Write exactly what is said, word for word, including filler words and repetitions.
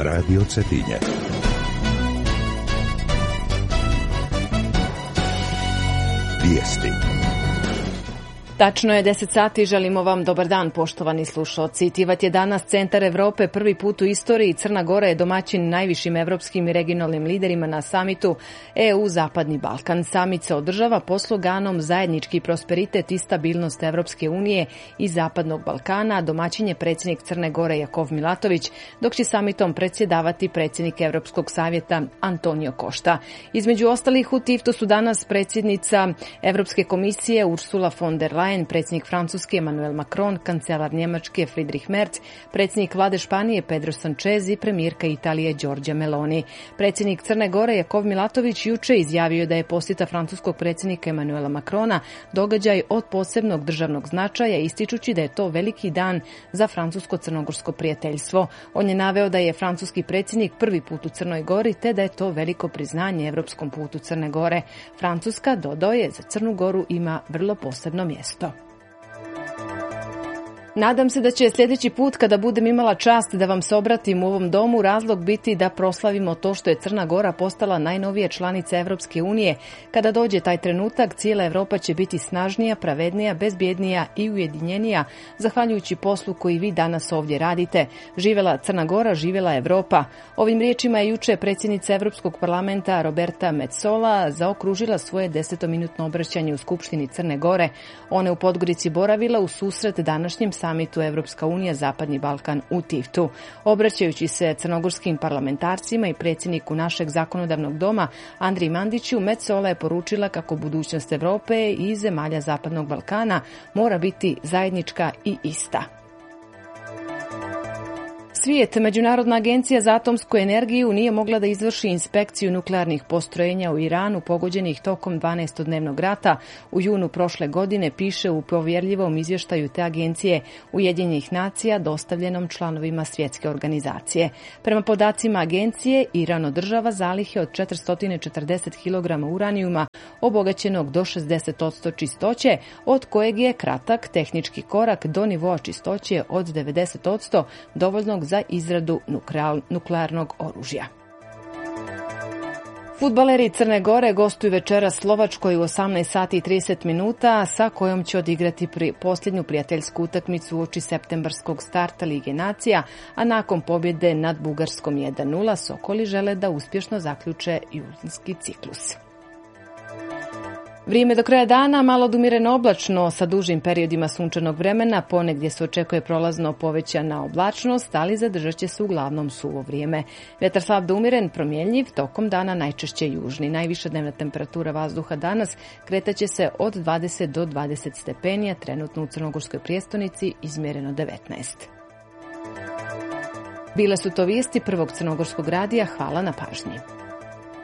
Radio Cetinje. Vijesti. Tačno je deset sati, želimo vam dobar dan, poštovani slušalci. Tivat je danas centar Evrope, prvi put u istoriji. Crna Gora je domaćin najvišim evropskim i regionalnim liderima na samitu E U Zapadni Balkan. Samit se održava pod sloganom Zajednički prosperitet i stabilnost Evropske unije i Zapadnog Balkana. Domaćin je predsjednik Crne Gore Jakov Milatović, dok će samitom predsjedavati predsjednik Evropskog savjeta Antonio Košta. Između ostalih u Tiftu su danas predsjednica Evropske komisije Ursula von der Leyen, predsjednik Francuske Emmanuel Macron, kancelar Njemačke Friedrich Merz, predsjednik vlade Španije Pedro Sanchez i premijerka Italije Giorgia Meloni. Predsjednik Crne Gore Jakov Milatović juče izjavio da je posjeta francuskog predsjednika Emmanuela Macrona događaj od posebnog državnog značaja, ističući da je to veliki dan za francusko-crnogorsko prijateljstvo. On je naveo da je francuski predsjednik prvi put u Crnoj Gori, te da je to veliko priznanje evropskom putu Crne Gore. Francuska, dodao je, za Crnu Goru ima vrlo posebno mjesto. Nadam se da će sljedeći put kada budem imala čast da vam se obratim u ovom domu razlog biti da proslavimo to što je Crna Gora postala najnovija članica Evropske unije. Kada dođe taj trenutak, cijela Evropa će biti snažnija, pravednija, bezbjednija i ujedinjenija, zahvaljujući poslu koji vi danas ovdje radite. Živjela Crna Gora, živjela Evropa. Ovim riječima je juče predsjednica Evropskog parlamenta Roberta Metsola zaokružila svoje desetominutno obraćanje u Skupštini Crne Gore. Ona je u Podgorici boravila u susret današnjem samitu Evropska unija Zapadni Balkan u Tiftu. Obraćajući se crnogorskim parlamentarcima i predsjedniku našeg zakonodavnog doma Andriji Mandiću, Metsola je poručila kako budućnost Evrope i zemalja Zapadnog Balkana mora biti zajednička i ista. Svijet, Međunarodna agencija za atomsku energiju, nije mogla da izvrši inspekciju nuklearnih postrojenja u Iranu pogođenih tokom dvanaestodnevnog rata u junu prošle godine, piše u povjerljivom izvještaju te agencije Ujedinjenih nacija dostavljenom članovima svjetske organizacije. Prema podacima agencije, Iran održava zalihe od četiristo četrdeset kilograma uranijuma obogaćenog do šezdeset posto čistoće, od kojeg je kratak tehnički korak do nivoa čistoće od devedeset posto dovoljnog za izradu nuklearnog oružja. Fudbaleri Crne Gore gostuju večeras Slovačkoj u osamnaest sati i trideset minuta, sa kojom će odigrati pri posljednju prijateljsku utakmicu uoči septembarskog starta Lige nacija, a nakon pobjede nad Bugarskom jedan nula Sokoli žele da uspješno zaključe julinski ciklus. Vrijeme do kraja dana malo odumjereno oblačno sa dužim periodima sunčanog vremena, ponegdje se očekuje prolazno povećana oblačnost, ali zadržat će se uglavnom suvo vrijeme. Vjetar slab do umjeren, promjenjiv, tokom dana najčešće južni. Najviša dnevna temperatura vazduha danas kretaće se od dvadeset do dvadeset stepeni, a trenutno u crnogorskoj prijestolnici izmjereno devetnaest. Bile su to vijesti Prvog crnogorskog radija, hvala na pažnji.